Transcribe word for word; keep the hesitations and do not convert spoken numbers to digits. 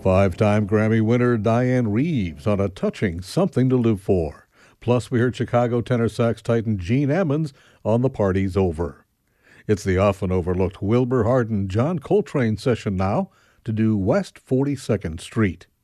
Five-time Grammy winner Diane Reeves on a touching Something to Live For. Plus, we heard Chicago tenor sax titan Gene Ammons on The Party's Over. It's the often overlooked Wilbur Hardin John Coltrane session now to do West forty-second Street.